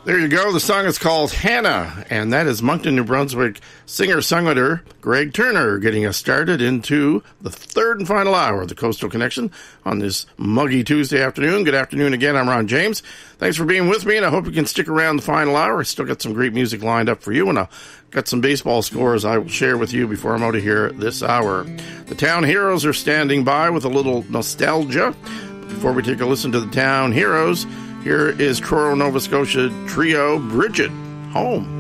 There you go. The song is called Hannah, and that is Moncton, New Brunswick singer-songwriter Greg Turner getting us started into the third and final hour of the Coastal Connection on this muggy Tuesday afternoon. Good afternoon again. I'm Ron James. Thanks for being with me, and I hope you can stick around the final hour. I still got some great music lined up for you, and I've got some baseball scores I will share with you before I'm out of here this hour. The Town Heroes are standing by with a little nostalgia. Before we take a listen to the Town Heroes, here is Truro, Nova Scotia trio Bridget, Home.